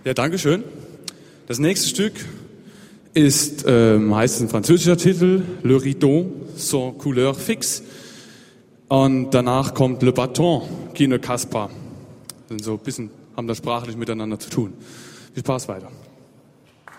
Ja, danke schön. Das nächste Stück heißt ein französischer Titel, Le Rideau sans couleur fixe. Und danach kommt Le Bâton qui ne casse pas. So ein bisschen haben das sprachlich miteinander zu tun. Viel Spaß weiter.